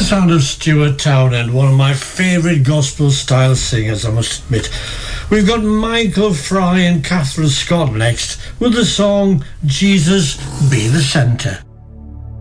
sound of Stuart Townend, one of my favourite gospel-style singers, I must admit. We've got Michael Fry and Catherine Scott next with the song Jesus Be the Centre.